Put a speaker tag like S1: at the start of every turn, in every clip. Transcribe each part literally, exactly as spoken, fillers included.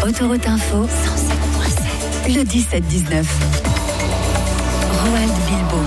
S1: Autoroute Info, cent sept point sept. Le dix-sept dix-neuf. Roald Bilbo.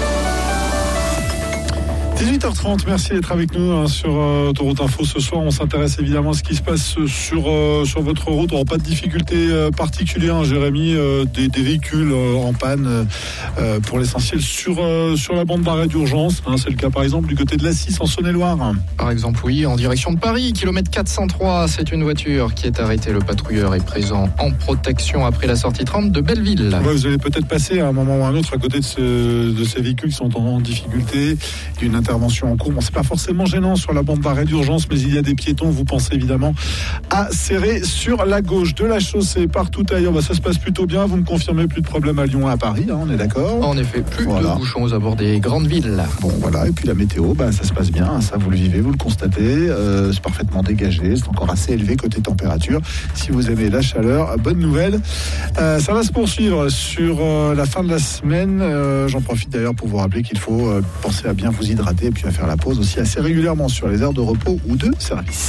S2: dix-huit heures trente, merci d'être avec nous hein, sur euh, Autoroute Info. Ce soir, on s'intéresse évidemment à ce qui se passe sur, euh, sur votre route. On n'aura pas de difficultés euh, particulières, hein, Jérémy, euh, des, des véhicules euh, en panne euh, pour l'essentiel sur, euh, sur la bande d'arrêt d'urgence. Hein, c'est le cas par exemple du côté de l'A six en Saône-et-Loire.
S3: Par exemple, oui, en direction de Paris, kilomètre quatre cent trois, c'est une voiture qui est arrêtée. Le patrouilleur est présent en protection après la sortie trente de Belleville.
S2: Ouais, vous allez peut-être passer à un moment ou à un autre à côté de, ce, de ces véhicules qui sont en, en difficulté. D'une intervention en cours. Bon, c'est pas forcément gênant sur la bande d'arrêt d'urgence, mais il y a des piétons. Vous pensez évidemment à serrer sur la gauche de la chaussée. Partout ailleurs, bah, ça se passe plutôt bien. Vous me confirmez, plus de problème à Lyon et à Paris, hein, on est d'accord?
S3: En effet, plus
S2: voilà.
S3: de bouchons aux abords des grandes villes.
S2: Bon, voilà. Et puis la météo, bah, ça se passe bien. Ça, vous le vivez, vous le constatez. Euh, c'est parfaitement dégagé. C'est encore assez élevé côté température. Si vous aimez la chaleur, bonne nouvelle. Euh, ça va se poursuivre sur euh, la fin de la semaine. Euh, j'en profite d'ailleurs pour vous rappeler qu'il faut euh, penser à bien vous hydrater et puis à faire la pause aussi assez régulièrement sur les heures de repos ou de service.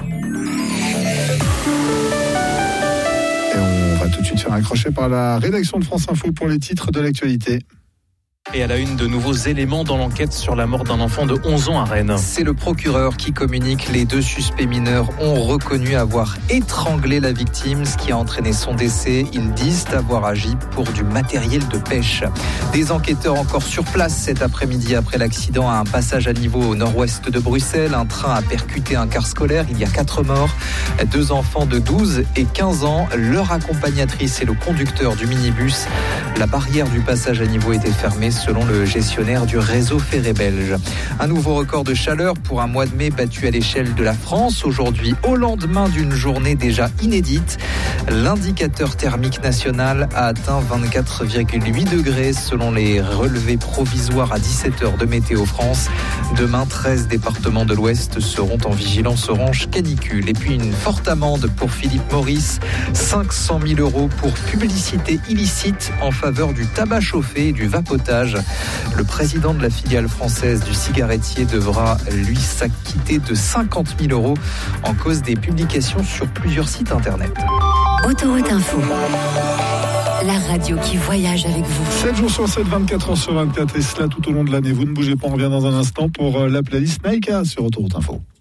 S2: Et on va tout de suite faire un crochet par la rédaction de France Info pour les titres de l'actualité.
S4: Et à la une, de nouveaux éléments dans l'enquête sur la mort d'un enfant de onze ans à Rennes.
S5: C'est le procureur qui communique. Les deux suspects mineurs ont reconnu avoir étranglé la victime, ce qui a entraîné son décès. Ils disent avoir agi pour du matériel de pêche. Des enquêteurs encore sur place cet après-midi après l'accident à un passage à niveau au nord-ouest de Bruxelles. Un train a percuté un car scolaire. Il y a quatre morts, deux enfants de douze et quinze ans, leur accompagnatrice et le conducteur du minibus. La barrière du passage à niveau était fermée selon le gestionnaire du réseau ferré belge. Un nouveau record de chaleur pour un mois de mai battu à l'échelle de la France. Aujourd'hui, au lendemain d'une journée déjà inédite, l'indicateur thermique national a atteint vingt-quatre virgule huit degrés selon les relevés provisoires à dix-sept heures de Météo France. Demain, treize départements de l'Ouest seront en vigilance orange canicule. Et puis une forte amende pour Philippe Maurice, cinq cent mille euros pour publicité illicite en faveur du tabac chauffé et du vapotage. Le président de la filiale française du cigarettier devra, lui, s'acquitter de cinquante mille euros en cause des publications sur plusieurs sites internet.
S1: Autoroute Info. La radio qui voyage avec vous.
S2: sept jours sur sept, vingt-quatre heures sur vingt-quatre, et cela tout au long de l'année. Vous ne bougez pas, on revient dans un instant pour la playlist Naïka sur Autoroute Info.